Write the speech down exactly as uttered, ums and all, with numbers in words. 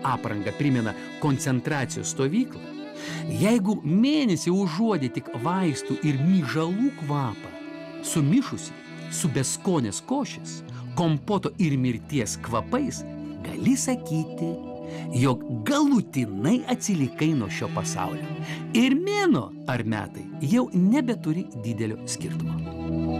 apranga primena koncentracijos stovyklą, jeigu mėnesį užuodė tik vaistų ir myžalų kvapą, sumišusi su beskonės košės, kompoto ir mirties kvapais, gali sakyti, jog galutinai atsilikai nuo šio pasaulio ir mėnuo ar metai jau nebeturi didelio skirtumo.